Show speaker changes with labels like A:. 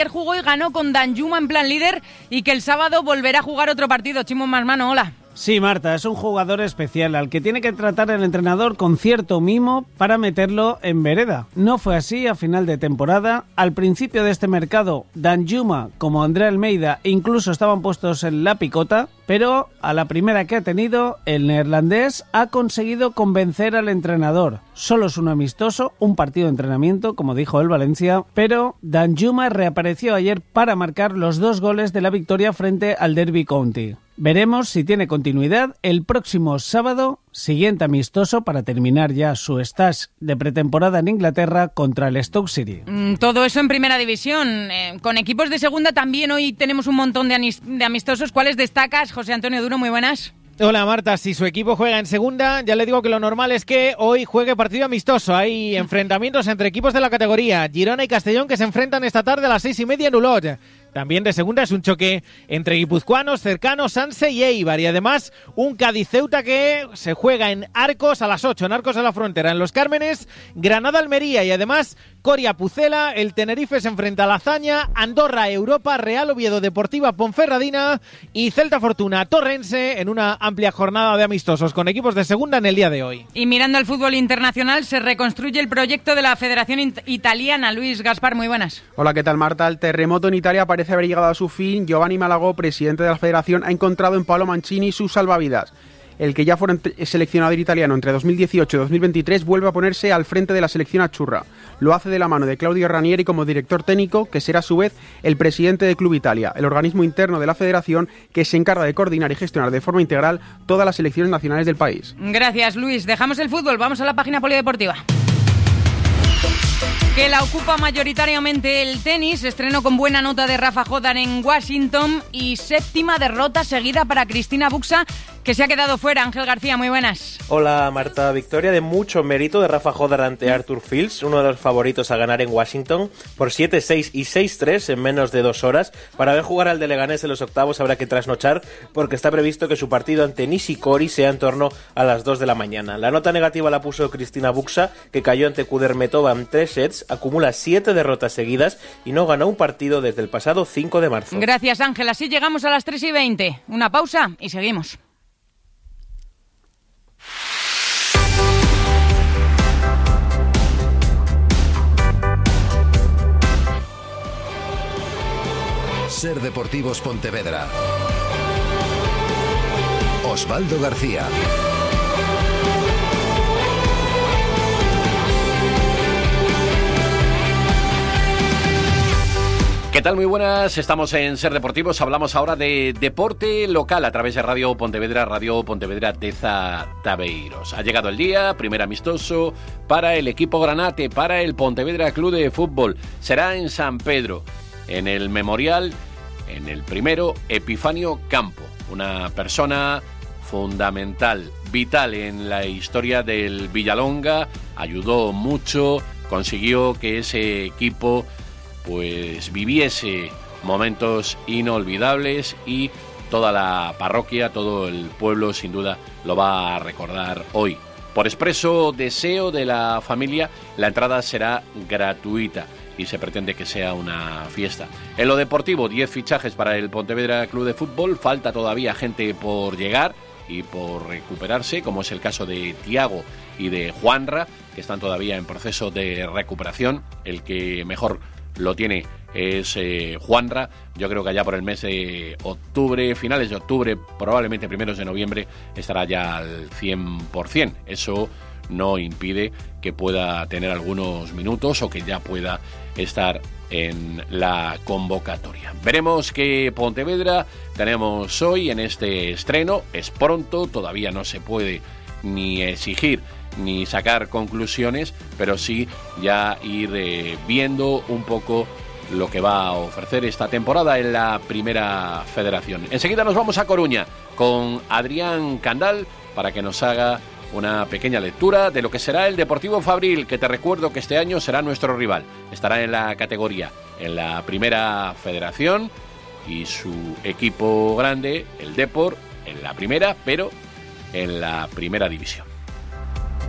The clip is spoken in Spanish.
A: Jugó y ganó con Danjuma en plan líder y que el sábado volverá a jugar otro partido. Chimo Masmano, hola.
B: Sí, Marta, es un jugador especial al que tiene que tratar el entrenador con cierto mimo para meterlo en vereda. No fue así a final de temporada. Al principio de este mercado, Danjuma como André Almeida incluso estaban puestos en la picota, pero a la primera que ha tenido, el neerlandés ha conseguido convencer al entrenador. Solo es un amistoso, un partido de entrenamiento, como dijo el Valencia, pero Danjuma reapareció ayer para marcar los 2 goles de la victoria frente al Derby County. Veremos si tiene continuidad el próximo sábado, siguiente amistoso para terminar ya su stage de pretemporada en Inglaterra contra el Stoke City.
A: Todo eso en primera división. Con equipos de segunda también hoy tenemos un montón de amistosos. ¿Cuáles destacas, José Antonio Duro? Muy buenas.
C: Hola Marta, si su equipo juega en segunda, ya le digo que lo normal es que hoy juegue partido amistoso. Hay enfrentamientos entre equipos de la categoría, Girona y Castellón, que se enfrentan esta tarde a las 6:30 en Olot. También de segunda es un choque entre guipuzcoanos, cercanos, Sanse y Eibar. Y además un Cádiz-Ceuta que se juega en Arcos a las 8, en Arcos de la Frontera. En Los Cármenes, Granada-Almería. Y además Coria-Pucela, el Tenerife se enfrenta a la Hazaña, Andorra-Europa, Real Oviedo-Deportiva-Ponferradina y Celta-Fortuna-Torrense en una amplia jornada de amistosos con equipos de segunda en el día de hoy.
A: Y mirando al fútbol internacional, se reconstruye el proyecto de la Federación Italiana. Luis Gaspar, muy buenas.
D: Hola, ¿qué tal, Marta? El terremoto en Italia parece haber llegado a su fin. Giovanni Malagò, presidente de la Federación, ha encontrado en Paolo Mancini su salvavidas. El que ya fue seleccionador italiano entre 2018 y 2023 vuelve a ponerse al frente de la selección azzurra. Lo hace de la mano de Claudio Ranieri como director técnico, que será a su vez el presidente de Club Italia, el organismo interno de la federación que se encarga de coordinar y gestionar de forma integral todas las selecciones nacionales del país.
A: Gracias, Luis. Dejamos el fútbol, vamos a la página polideportiva. Que la ocupa mayoritariamente el tenis. Estreno con buena nota de Rafa Jódar en Washington y 7ª derrota seguida para Cristina Buxa, que se ha quedado fuera. Ángel García, muy buenas.
E: Hola Marta, victoria de mucho mérito de Rafa Jódar ante Arthur Fils, uno de los favoritos a ganar en Washington, por 7-6 y 6-3 en menos de 2 horas. Para ver jugar al de Leganés en los octavos habrá que trasnochar, porque está previsto que su partido ante Nishikori sea en torno a las 2 de la mañana. La nota negativa la puso Cristina Buxa, que cayó ante Kudermetova en 3 sets, acumula 7 derrotas seguidas y no ganó un partido desde el pasado 5 de marzo.
A: Gracias, Ángel. Así llegamos a las 3:20. Una pausa y seguimos.
F: Ser Deportivos Pontevedra. Osvaldo García.
G: ¿Qué tal? Muy buenas, estamos en Ser Deportivos, hablamos ahora de deporte local a través de Radio Pontevedra Teza Tabeiros. Ha llegado el día, primer amistoso para el equipo granate, para el Pontevedra Club de Fútbol. Será en San Pedro, en el Memorial, en el primero, Epifanio Campo, una persona fundamental, vital en la historia del Villalonga, ayudó mucho, consiguió que ese equipo pues viviese momentos inolvidables y toda la parroquia, todo el pueblo sin duda lo va a recordar hoy. Por expreso deseo de la familia, la entrada será gratuita y se pretende que sea una fiesta. En lo deportivo, 10 fichajes para el Pontevedra Club de Fútbol, falta todavía gente por llegar y por recuperarse, como es el caso de Tiago y de Juanra, que están todavía en proceso de recuperación. El que mejor lo tiene es Juanra. Yo creo que allá por el mes de octubre, finales de octubre, probablemente primeros de noviembre, estará ya al 100%. Eso no impide que pueda tener algunos minutos o que ya pueda estar en la convocatoria. Veremos qué Pontevedra tenemos hoy en este estreno. Es pronto, todavía no se puede ni exigir ni sacar conclusiones, pero sí ya ir viendo un poco lo que va a ofrecer esta temporada en la Primera Federación. Enseguida nos vamos a Coruña con Adrián Candal para que nos haga una pequeña lectura de lo que será el Deportivo Fabril, que te recuerdo que este año será nuestro rival. Estará en la categoría, en la Primera Federación, y su equipo grande, el Depor, en la primera, pero en la Primera División.